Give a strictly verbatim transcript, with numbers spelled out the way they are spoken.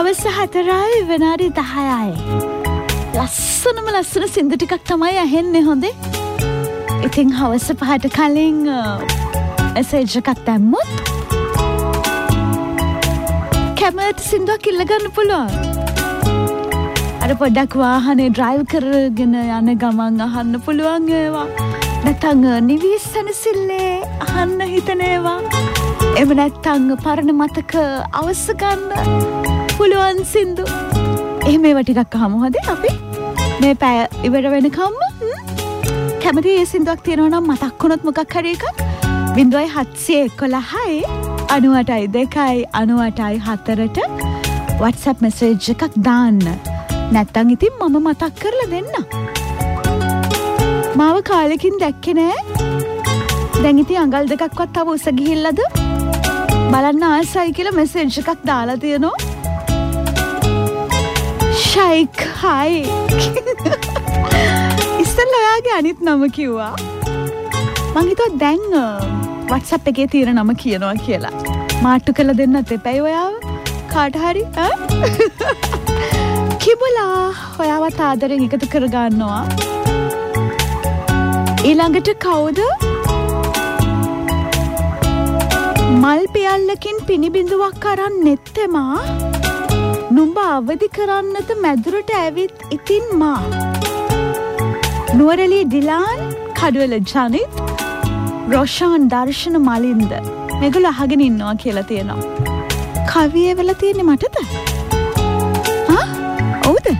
හවස හතරයි විනාඩි දහයයි. ලස්සනම ලස්සන සින්දු ටිකක් තමයි ඇහෙන්නේ හොඳේ. ඉතින් හවස පහට කලින් මෙසේජ් එකක් දැම්මොත් කැමති සින්දුවක් ඉල්ල ගන්න පුළුවන්. අර පොඩ්ඩක් වාහනේ ඩ්‍රයිව් කරගෙන යන ගමන් අහන්න පුළුවන් ඒවා. නැත්නම් නිවිසනසිල්ලේ අහන්න හිතන ඒවා. එහෙම නැත්නම් පරණ මතක අවශ්‍ය ගන්න පුළුවන් සින්දු. එහෙම ඒවා ටිකක් අහමු හොඳේ අපි. මේ පැය ඉවර වෙනකම්ම කැමති ඒ සින්දුවක් තියෙනවා නම් මතක් වුණොත් මොකක් හරි එකක් ज़ीरो सात एक एक අනූ අටයි දෙකයි අනූ අටයි හතරට WhatsApp message එකක් දාන්න. නැත්තම් ඉතින් මම මතක් කරලා දෙන්න. මාව කාලෙකින් දැක්කේ නෑ. දැන් ඉතින් අඟල් දෙකක්වත් තව උස ගිහිල්ලාද? බලන්න ආසයි කියලා message එකක් දාලා තියෙනවා. ෂයික් හයි. ඉස්සෙල්ලා ඔයාගේ අනිත් නම කිව්වා. මං හිතුවා දැන් WhatsApp එකේ තියෙන නම කියනවා කියලා. මාට්ටු කළ දෙන්නත් එපැයි ඔයාව. කාට හරි කිබුලා ඔයාවත් ආදරෙන් එකතු කර ගන්නවා. ඊළඟට කවුද? මල් පියල්ලකින් පිනිබිඳුවක් අරන් නෙත්තෙමා නුඹ අවදි කරන්නද මැදුරට ඇවිත් ඉතින් මා. නුවරඑළිය ඩිලාන්, කඩුවෙල ජනිත්, රොෂාන්, දර්ශන, මලින්ද මේගොල්ලෝ අහගෙන ඉන්නවා කියලා තියෙනවා. කවිය වෙලා තියෙන්නේ මටද? හා? ඔව්ද?